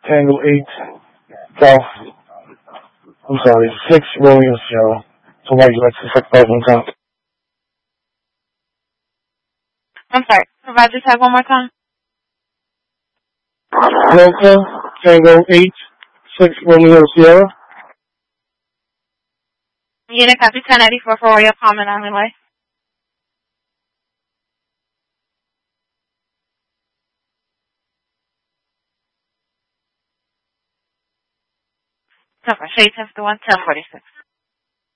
Tango 8, Golf, 6 Romeo Sierra. So why you like to 6,000 count? I'm sorry, provide your tag one more time. Delta, Tango 8, 6 Romeo Sierra. Unit copy 1084 for Royal Palm and Island Way. Shade 10 to 1, 1046.